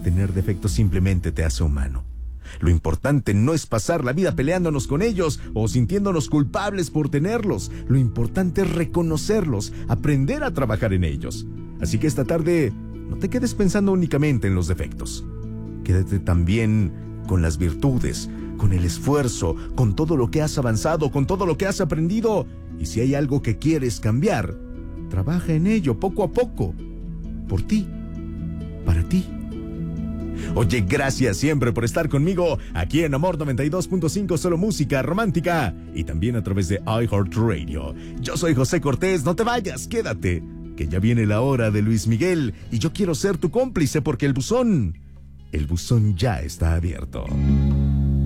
Tener defectos simplemente te hace humano. Lo importante no es pasar la vida peleándonos con ellos o sintiéndonos culpables por tenerlos. Lo importante es reconocerlos, aprender a trabajar en ellos. Así que esta tarde no te quedes pensando únicamente en los defectos. Quédate también con las virtudes, con el esfuerzo, con todo lo que has avanzado, con todo lo que has aprendido. Y si hay algo que quieres cambiar, trabaja en ello poco a poco. Por ti, para ti. Oye, gracias siempre por estar conmigo aquí en Amor 92.5, solo música romántica, y también a través de iHeartRadio. Yo soy José Cortés, no te vayas, quédate, que ya viene la hora de Luis Miguel y yo quiero ser tu cómplice porque el buzón ya está abierto.